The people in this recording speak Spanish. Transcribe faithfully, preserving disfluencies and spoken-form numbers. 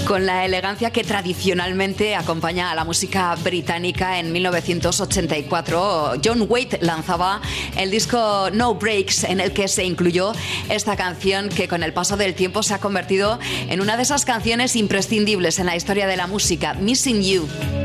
Con la elegancia que tradicionalmente acompaña a la música británica, en mil novecientos ochenta y cuatro John Waite lanzaba el disco No Breaks, en el que se incluyó esta canción que con el paso del tiempo se ha convertido en una de esas canciones imprescindibles en la historia de la música, Missing You.